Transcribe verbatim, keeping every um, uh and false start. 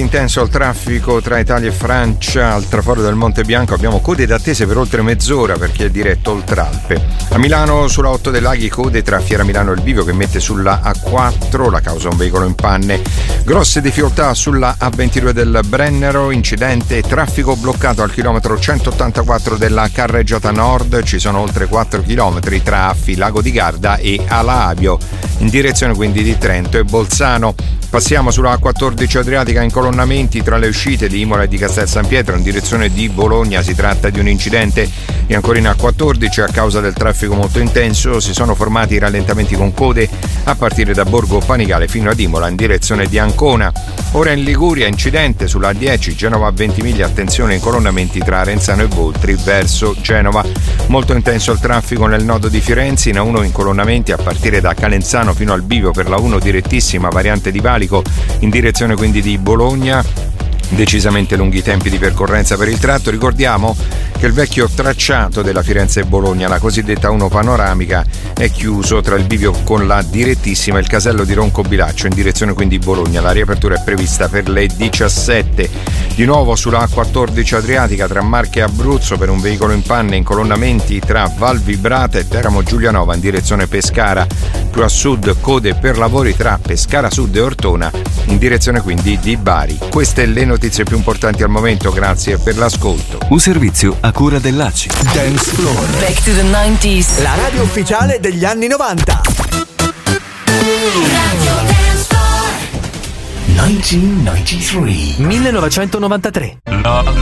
intenso il traffico tra Italia e Francia al traforo del Monte Bianco. Abbiamo code d'attesa per oltre mezz'ora per chi è diretto Oltralpe. A Milano sulla otto dei Laghi code tra Fiera Milano e il Bivio che mette sulla A quattro, la causa un veicolo in panne. Grosse difficoltà sulla A ventidue del Brennero, incidente, traffico bloccato al chilometro centottantaquattro della carreggiata nord, ci sono oltre quattro chilometri tra Affi, Lago di Garda e Alaabio, in direzione quindi di Trento e Bolzano. Passiamo sulla A quattordici Adriatica, incolonnamenti tra le uscite di Imola e di Castel San Pietro in direzione di Bologna, si tratta di un incidente. E ancora in A quattordici, a causa del traffico molto intenso, si sono formati i rallentamenti con code a partire da Borgo Panigale fino ad Imola in direzione di Ancona. Ora in Liguria, incidente sulla A dieci Genova a Ventimiglia, attenzione incolonnamenti tra Arenzano e Voltri verso Genova. Molto intenso il traffico nel nodo di Firenze, in A uno incolonnamenti a partire da Calenzano fino al Bivio per la uno direttissima variante di Valico in direzione quindi di Bologna. Decisamente lunghi tempi di percorrenza per il tratto. Ricordiamo che il vecchio tracciato della Firenze-Bologna, la cosiddetta uno panoramica, è chiuso tra il bivio con la direttissima e il casello di Roncobilaccio in direzione quindi Bologna. La riapertura è prevista per le diciassette. Di nuovo sulla A quattordici Adriatica tra Marche e Abruzzo per un veicolo in panne, incolonnamenti tra Val Vibrata e Teramo Giulianova in direzione Pescara. Più a sud code per lavori tra Pescara Sud e Ortona in direzione quindi di Bari. Queste le notizie più importanti al momento, grazie per l'ascolto. Un servizio a cura dell'A C I. Dance Floor. Back to the nineties. La radio ufficiale degli anni novanta. Radio Dance Floor. millenovecentonovantatré. millenovecentonovantatré.